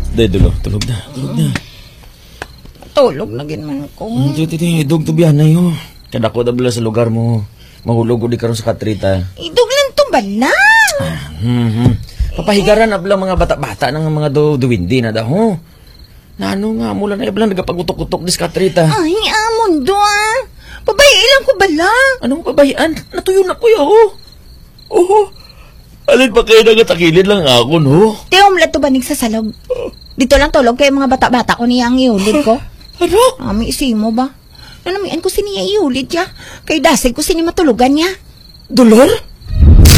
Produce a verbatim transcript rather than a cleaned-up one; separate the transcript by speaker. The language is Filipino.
Speaker 1: Day, dulo. Tulog na. Tulog na.
Speaker 2: Tulog na ginaman ko.
Speaker 1: Hmm, titi, titi. Idog to biyan na yun. Kada ko dabla sa lugar mo. Mahulog ko di karon sa katrita.
Speaker 2: Idog lang to bala.
Speaker 1: Ah, hmm, hmm. Papahigaran abla mga bata-bata ng mga do duwindi na daw. Nano nga, mula na iblang nagapagutok-utok dis katrita.
Speaker 2: Ay, amon do ah. Pabayi lang ko bala.
Speaker 1: Anong pabayan? Natuyo na ko yaw. Oh, alin pa kayo nagatakilid lang ako, no?
Speaker 2: Tiyong mula to banig sa salog. Dito lang tulog kay mga bata-bata ko niya ang iulid ko.
Speaker 1: Ano?
Speaker 2: Ami, isi mo ba? Nanamian ko siniya iulid niya. Kay dasig ko sini matulugan niya.
Speaker 1: Dolor?